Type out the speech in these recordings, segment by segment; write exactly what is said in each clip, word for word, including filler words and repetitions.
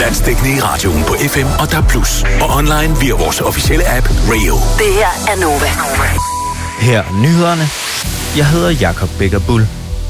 Landsdækkende i radioen på F M og D A B plus, og online via vores officielle app Rayo. Det her er Nova. Her er nyhederne. Jeg hedder Jakob Becker Bull.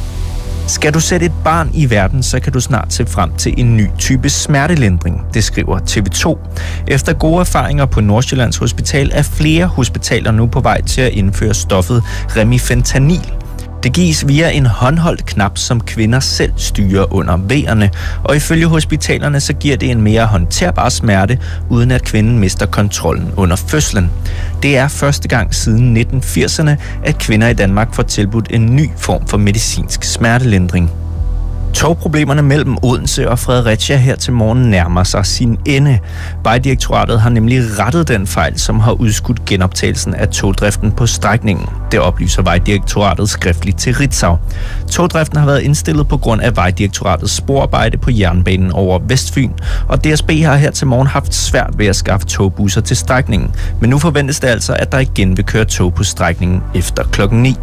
Skal du sætte et barn i verden, så kan du snart se frem til en ny type smertelindring, det skriver T V to. Efter gode erfaringer på Nordsjællands Hospital er flere hospitaler nu på vej til at indføre stoffet remifentanil. Det gives via en håndholdt knap, som kvinder selv styrer under vejerne, og ifølge hospitalerne så giver det en mere håndterbar smerte, uden at kvinden mister kontrollen under fødslen. Det er første gang siden nitten firserne, at kvinder i Danmark får tilbudt en ny form for medicinsk smertelindring. Togproblemerne mellem Odense og Fredericia her til morgen nærmer sig sin ende. Vejdirektoratet har nemlig rettet den fejl, som har udskudt genoptagelsen af togdriften på strækningen. Det oplyser Vejdirektoratet skriftligt til Ritzau. Togdriften har været indstillet på grund af Vejdirektoratets sporarbejde på jernbanen over Vestfyn, og D S B har her til morgen haft svært ved at skaffe togbusser til strækningen. Men nu forventes det altså, at der igen vil køre tog på strækningen efter klokken ni.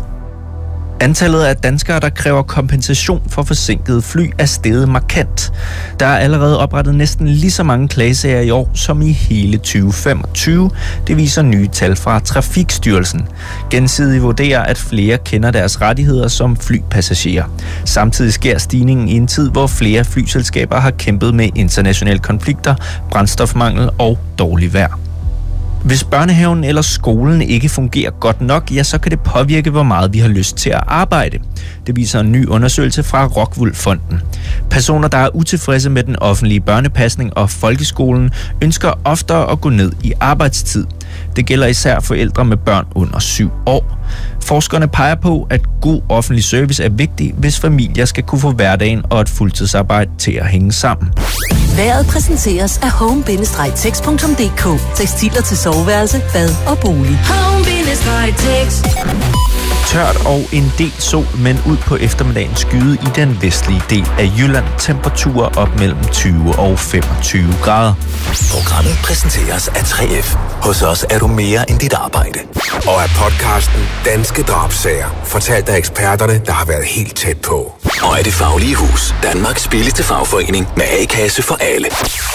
Antallet af danskere, der kræver kompensation for forsinkede fly, er steget markant. Der er allerede oprettet næsten lige så mange klagesager i år som i hele tyve femogtyve. Det viser nye tal fra Trafikstyrelsen. Gensidigt vurderer, at flere kender deres rettigheder som flypassagerer. Samtidig sker stigningen i en tid, hvor flere flyselskaber har kæmpet med internationale konflikter, brændstofmangel og dårlig vejr. Hvis børnehaven eller skolen ikke fungerer godt nok, ja, så kan det påvirke, hvor meget vi har lyst til at arbejde. Det viser en ny undersøgelse fra Rockwool Fonden. Personer, der er utilfredse med den offentlige børnepasning og folkeskolen, ønsker oftere at gå ned i arbejdstid. Det gælder især forældre med børn under syv år. Forskerne peger på, at god offentlig service er vigtig, hvis familier skal kunne få hverdagen og et fuldtidsarbejde til at hænge sammen. Vejret præsenteres af home bindestreg text punktum d k. Tekstiler til soveværelse, bad og bolig. home bindestreg tekst. Tørt og en del sol, men ud på eftermiddagen skyde i den vestlige del af Jylland. Temperaturer op mellem tyve og femogtyve grader. Programmet præsenteres af tre F. Hos os er du mere end dit arbejde. Og af podcasten Danske Drabssager, fortalt af eksperterne, der har været helt tæt på. Og af Det Faglige Hus, Danmarks billigste fagforening med A-kasse for alle.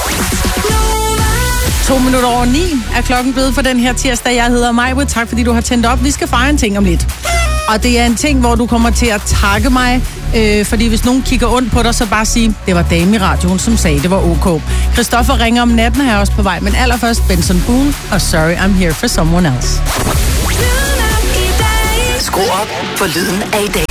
To minutter over ni er klokken blevet for den her tirsdag. Jeg hedder Majbrid. Tak fordi du har tændt op. Vi skal fejre en ting om lidt. Og det er en ting, hvor du kommer til at takke mig. Øh, fordi hvis nogen kigger ondt på dig, så bare sige, det var dame i radioen, som sagde, det var ok. Christoffer ringer om natten her også på vej. Men allerførst Benson Boone og Sorry I'm Here for Someone Else. Skru op for lyden af i dag.